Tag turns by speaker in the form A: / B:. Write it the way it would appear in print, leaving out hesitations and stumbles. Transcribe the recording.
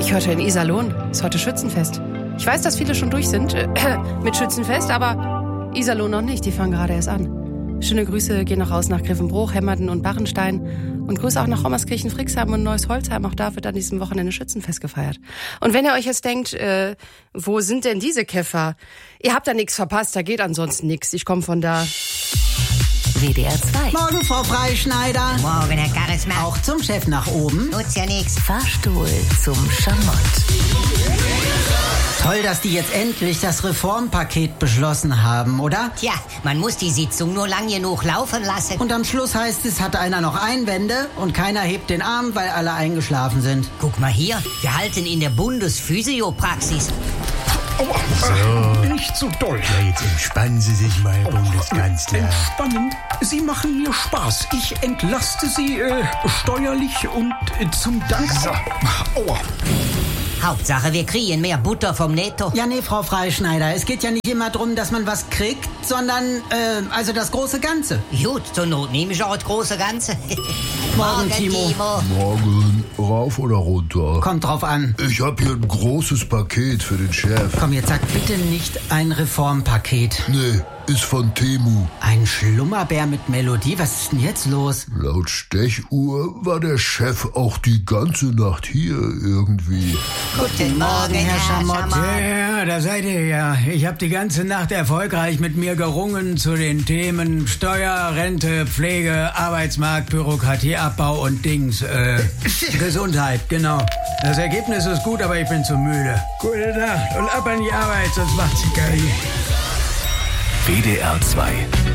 A: Ich hörte in Iserlohn, ist heute Schützenfest. Ich weiß, dass viele schon durch sind mit Schützenfest, aber Iserlohn noch nicht, die fangen gerade erst an. Schöne Grüße gehen noch raus nach Grevenbroich, Hemmerden und Bachenstein. Und Grüße auch nach Rommerskirchen-Frixheim und Neuss-Holzheim. Auch da wird an diesem Wochenende Schützenfest gefeiert. Und wenn ihr euch jetzt denkt, wo sind denn diese Käfer? Ihr habt da nichts verpasst, da geht ansonsten nichts. Ich komme von da.
B: WDR 2.
C: Morgen, Frau Freischneider.
D: Morgen, Herr Charisma.
C: Auch zum Chef nach oben.
D: Nutzt ja nix.
B: Fahrstuhl zum Schamott.
C: Toll, dass die jetzt endlich das Reformpaket beschlossen haben, oder?
D: Tja, man muss die Sitzung nur lang genug laufen lassen.
C: Und am Schluss heißt es, hat einer noch Einwände und keiner hebt den Arm, weil alle eingeschlafen sind.
D: Guck mal hier, wir halten in der Bundesphysiopraxis.
E: So.
F: Nicht so doll.
E: Ja, jetzt entspannen Sie sich mal, Bundeskanzler.
F: Entspannend. Sie machen mir Spaß. Ich entlaste Sie steuerlich und zum Dank. So. Aua.
D: Hauptsache, wir kriegen mehr Butter vom Netto.
C: Ja, nee, Frau Freischneider, es geht ja nicht immer darum, dass man was kriegt, sondern, also das große Ganze.
D: Gut, zur Not nehme ich auch das große Ganze.
C: Morgen, Timo.
G: Morgen, rauf oder runter?
C: Kommt drauf an.
G: Ich hab hier ein großes Paket für den Chef.
C: Komm, jetzt sag bitte nicht ein Reformpaket.
G: Nee, ist von Temu.
C: Ein Schlummerbär mit Melodie? Was ist denn jetzt los?
G: Laut Stechuhr war der Chef auch die ganze Nacht hier irgendwie.
D: Guten Morgen, Herr Schamott.
H: Ja, da seid ihr ja. Ich habe die ganze Nacht erfolgreich mit mir gerungen zu den Themen Steuer, Rente, Pflege, Arbeitsmarkt, Bürokratieabbau und Dings. Gesundheit, genau. Das Ergebnis ist gut, aber ich bin zu müde. Gute Nacht und ab an die Arbeit, sonst macht's die KI.
I: WDR 2